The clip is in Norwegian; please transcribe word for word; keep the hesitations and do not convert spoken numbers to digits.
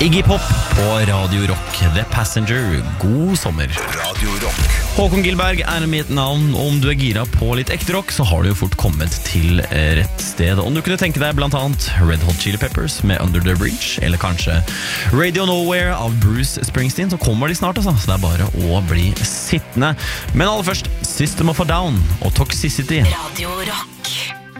Iggy Pop på Radio Rock, The Passenger, god sommer. Radio Rock. Håkon Gilberg er mitt navn, og om du er gira på litt ekte rock, så har du jo fort kommet til rett sted. Om du kunne tenke deg blant annet Red Hot Chili Peppers med Under the Bridge, eller kanskje Radio Nowhere av Bruce Springsteen, så kommer de snart, altså. Så det er bare å bli sittende. Men aller først, System of a Down og Toxicity. Radio Rock.